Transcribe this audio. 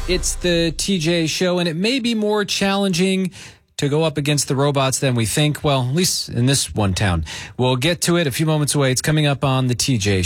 It's the TJ Show, and it may be more challenging to go up against the robots than we think. Well, at least in this one town. We'll get to it a few moments away. It's coming up on the TJ Show.